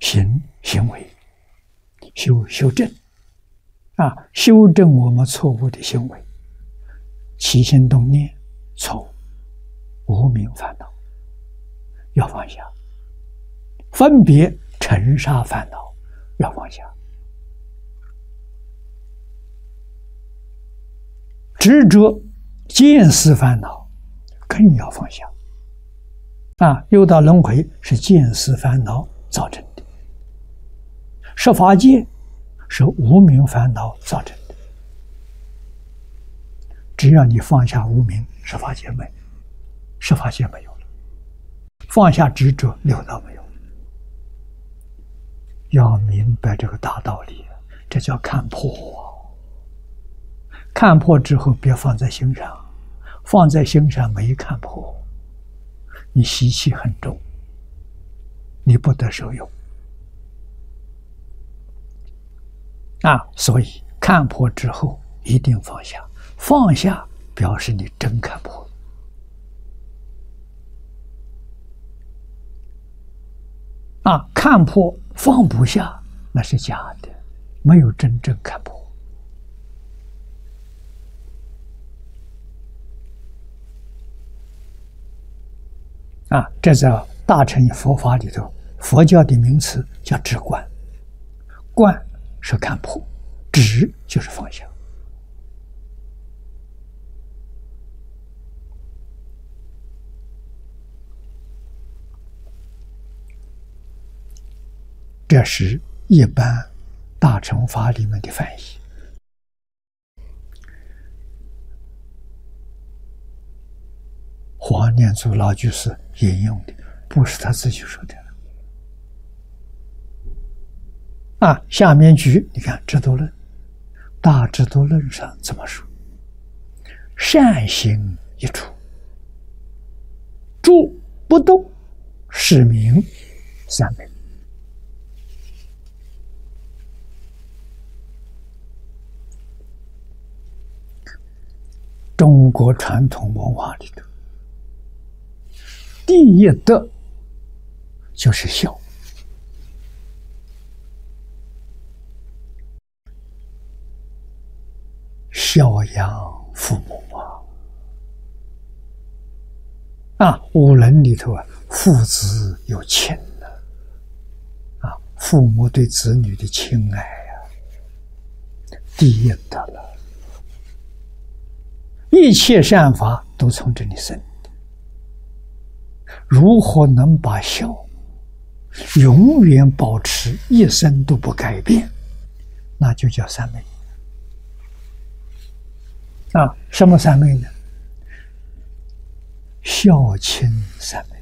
行为，修正修正我们错误的行为，起心动念错误，无明烦恼要放下，分别尘沙烦恼要放下，执着见思烦恼更要放下。六道轮回是见思烦恼造成的，十法界是无明烦恼造成的。只要你放下无明，十法界没有了，放下执着，六道没有了。要明白这个大道理，这叫看破。看破之后别放在心上，放在心上没看破，你习气很重，你不得受用所以看破之后一定放下，放下表示你真看破看破放不下那是假的，没有真正看破这在大乘佛法里头，佛教的名词叫止观，观是看破，止就是放下。这是一般大乘法里面的翻译。黄念祖老居士引用的，不是他自己说的下面句你看制度论，大制度论上怎么说？善行一处，住不动，是名三昧。中国传统文化里头，第一德就是孝，孝养父母五伦里头父子有情父母对子女的亲爱第一德了。一切善法都从这里生，如何能把孝永远保持一生都不改变，那就叫三昧什么三昧呢？孝亲三昧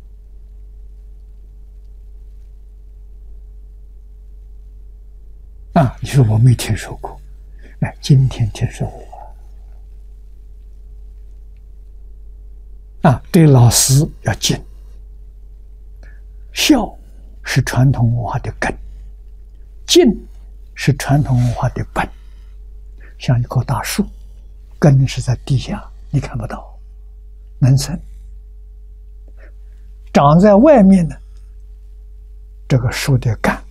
你说我没听说过，今天听说过对老师要敬，孝是传统文化的根，敬是传统文化的本。像一棵大树，根是在地下，你看不到，能生；长在外面的这个树的干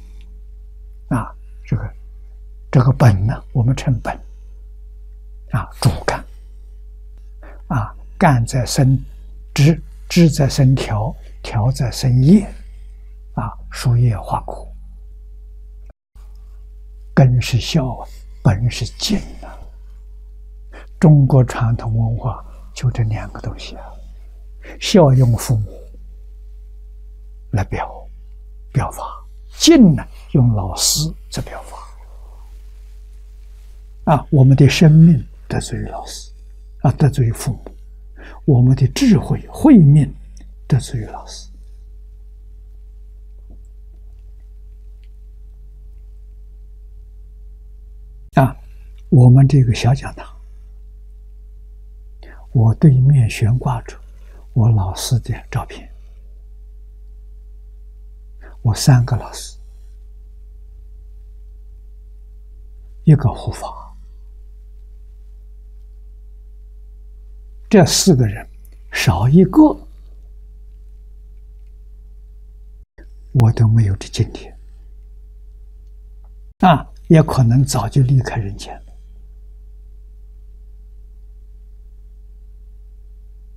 这个本呢，我们称本主干干在生枝，枝在生条，条在生叶树叶花果。根是孝本是敬中国传统文化就这两个东西孝用父母来表法，敬呢用老师在表法我们的生命得罪于老师得罪于父母，我们的智慧慧命得罪于老师我们这个小讲堂，我对面悬挂着我老师的照片，我3个老师，一个护法，这4个人少一个，我都没有这今天也可能早就离开人间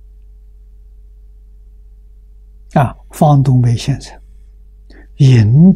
了。方东梅先生引